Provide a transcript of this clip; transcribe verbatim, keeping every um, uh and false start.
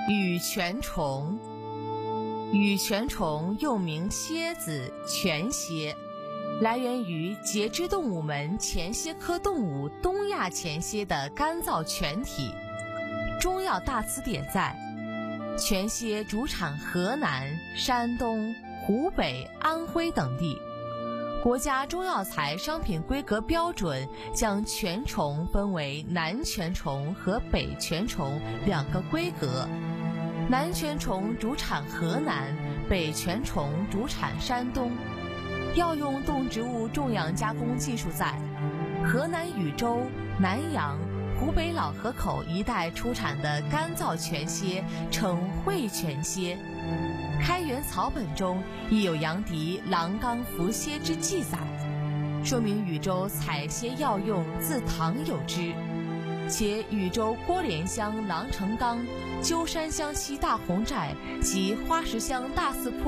羽泉虫。羽泉虫又名蝎子、泉蝎，来源于节肢动物门前蝎科动物东亚前蝎的干燥泉体。中药大词典载，泉蝎主产河南、山东、湖北、安徽等地。国家中药材商品规格标准将泉虫分为南泉虫和北泉虫两个规格。南泉虫主产河南，北泉虫主产山东。药用动植物种养加工技术在河南禹州、南阳、湖北老河口一带出产的干燥泉蝎称会泉蝎。开元草本中亦有杨迪郎冈伏蝎之记载，说明禹州采蝎药用自唐有之。且禹州郭连乡郎城冈、鸠山乡西大红寨及花石乡大寺铺